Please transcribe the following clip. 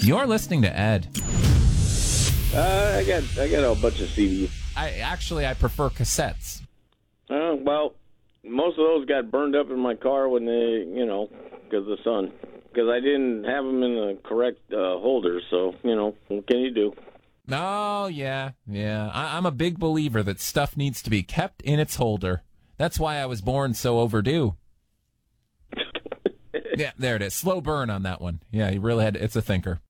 You're listening to Ed. I got a bunch of CDs. I prefer cassettes. Well, most of those got burned up in my car when they, because of the sun. Because I didn't have them in the correct holder, so, what can you do? Oh, yeah. I'm a big believer that stuff needs to be kept in its holder. That's why I was born so overdue. Yeah, there it is. Slow burn on that one. Yeah, you really it's a thinker.